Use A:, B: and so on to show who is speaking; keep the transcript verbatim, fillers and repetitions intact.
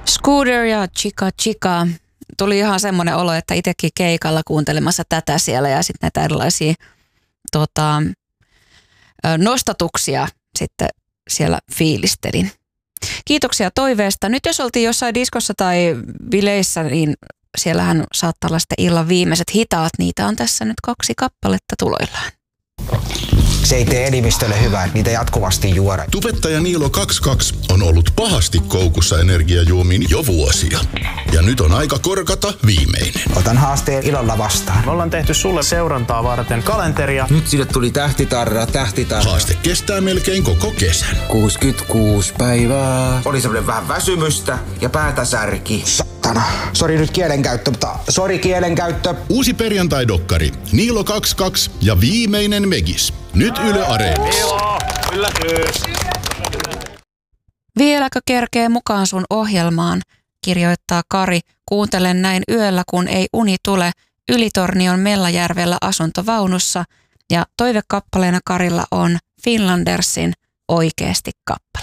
A: Scooter ja Chica Chica. Tuli ihan semmoinen olo, että itsekin keikalla kuuntelemassa tätä siellä ja sitten näitä erilaisia tota, nostatuksia sitten siellä fiilistelin. Kiitoksia toiveesta. Nyt jos oltiin jossain diskossa tai bileissä, niin siellähän saattaa olla sitten illan viimeiset hitaat. Niitä on tässä nyt kaksi kappaletta tuloillaan.
B: Se ei tee elimistölle hyvää, niitä jatkuvasti juoda.
C: Tubettaja Niilo kaksikymmentäkaksi on ollut pahasti koukussa energiajuomiin jo vuosia. Ja nyt on aika korkata viimeinen.
B: Otan haasteen ilolla vastaan.
D: Me ollaan tehty sulle seurantaa varten kalenteria.
E: Nyt sille tuli tähtitarra, tähtitarra.
C: Haaste kestää melkein koko kesän.
E: kuusikymmentäkuusi päivää.
F: Oli semmoinen vähän väsymystä ja päätä särki.
B: Satana. Sori nyt kielenkäyttö, mutta sori kielenkäyttö.
C: Uusi perjantai-dokkari Niilo kaksikymmentäkaksi ja viimeinen Megis. Nyt Yle Areenassa.
A: Vieläkö kerkee mukaan sun ohjelmaan, kirjoittaa Kari. Kuuntelen näin yöllä, kun ei uni tule. Ylitornion Mellajärvellä asuntovaunussa ja toivekappaleena Karilla on Finlandersin Oikeesti kappale.